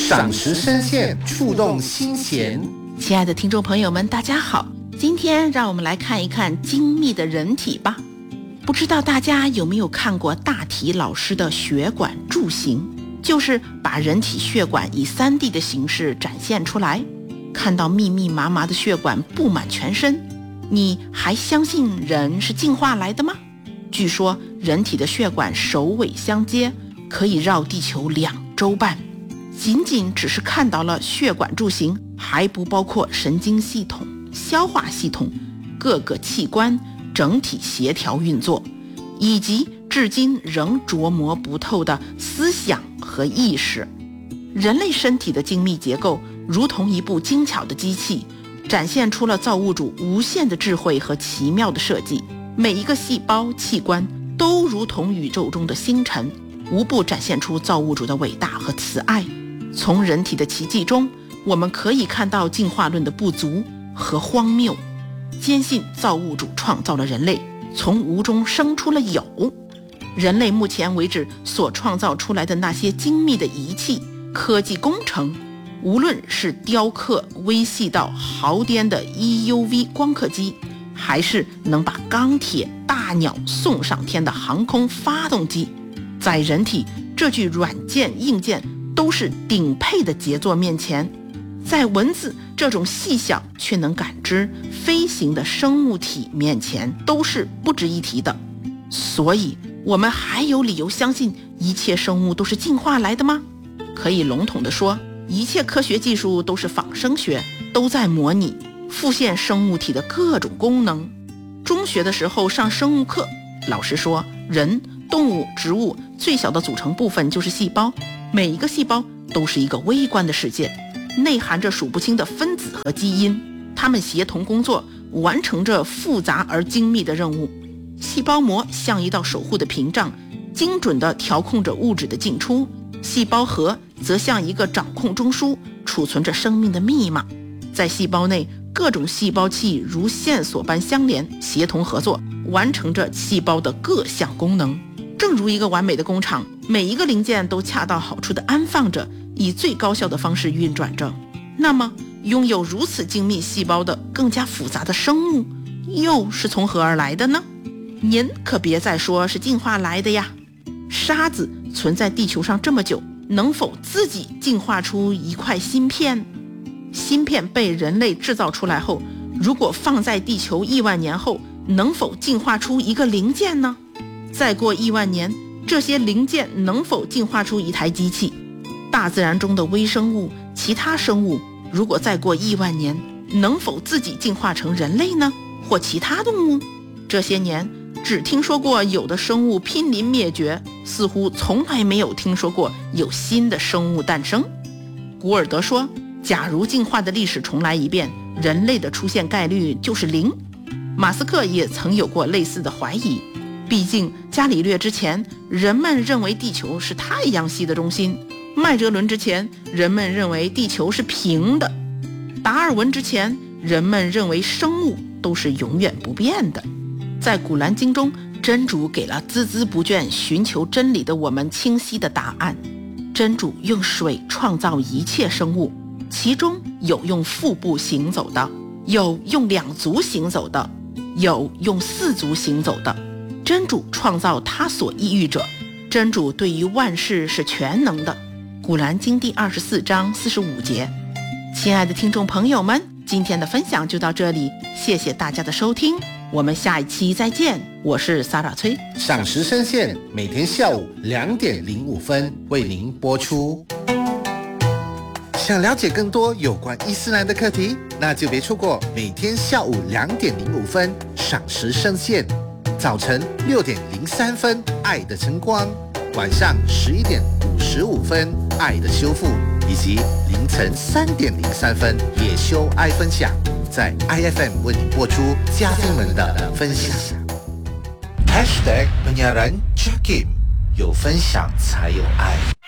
赏识深陷，触动心弦。 亲爱的听众朋友们，大家好，今天让我们来看一看精密的人体吧。不知道大家有没有看过大体老师的血管柱形，就是把人体血管以 3D 的形式展现出来。看到密密麻麻的血管布满全身，你还相信人是进化来的吗？据说人体的血管首尾相接，可以绕地球2周半。仅仅只是看到了血管柱形，还不包括神经系统、消化系统、各个器官整体协调运作，以及至今仍琢磨不透的思想和意识。人类身体的精密结构如同一部精巧的机器，展现出了造物主无限的智慧和奇妙的设计。每一个细胞器官都如同宇宙中的星辰，无不展现出造物主的伟大和慈爱。从人体的奇迹中，我们可以看到进化论的不足和荒谬，坚信造物主创造了人类，从无中生出了有。人类目前为止所创造出来的那些精密的仪器、科技工程，无论是雕刻微细到毫颠的 EUV 光刻机，还是能把钢铁大鸟送上天的航空发动机，在人体这具软件硬件都是顶配的杰作面前，在文字这种细小却能感知飞行的生物体面前，都是不值一提的。所以我们还有理由相信一切生物都是进化来的吗？可以笼统地说，一切科学技术都是仿生学，都在模拟复现生物体的各种功能。中学的时候上生物课，老师说人、动物、植物最小的组成部分就是细胞，每一个细胞都是一个微观的世界，内含着数不清的分子和基因，它们协同工作，完成着复杂而精密的任务。细胞膜像一道守护的屏障，精准地调控着物质的进出；细胞核则像一个掌控中枢，储存着生命的密码。在细胞内，各种细胞器如线索般相连，协同合作，完成着细胞的各项功能。正如一个完美的工厂，每一个零件都恰到好处地安放着，以最高效的方式运转着。那么，拥有如此精密细胞的更加复杂的生物，又是从何而来的呢？您可别再说是进化来的呀！沙子存在地球上这么久，能否自己进化出一块芯片？芯片被人类制造出来后，如果放在地球亿万年后，能否进化出一个零件呢？再过亿万年，这些零件能否进化出一台机器？大自然中的微生物、其他生物，如果再过亿万年，能否自己进化成人类呢？或其他动物？这些年只听说过有的生物濒临灭绝，似乎从来没有听说过有新的生物诞生。古尔德说，假如进化的历史重来一遍，人类的出现概率就是0。马斯克也曾有过类似的怀疑，毕竟伽利略之前，人们认为地球是太阳系的中心；麦哲伦之前，人们认为地球是平的；达尔文之前，人们认为生物都是永远不变的。在古兰经中，真主给了孜孜不倦寻求真理的我们清晰的答案。真主用水创造一切生物，其中有用腹部行走的，有用2足行走的，有用4足行走的。真主创造他所意欲者，真主对于万事是全能的。古兰经第24章45节。亲爱的听众朋友们，今天的分享就到这里，谢谢大家的收听，我们下一期再见，我是萨拉崔。 赏识深陷，每天下午2点05分为您播出。想了解更多有关伊斯兰的课题，那就别错过每天下午2点05分赏识深陷，早晨6点03分爱的晨光，晚上11点55分爱的修复，以及凌晨3点03分野修爱分享，在 IFM 为你播出嘉宾们的分享。#penyiaran Jakim， 有分享才有爱。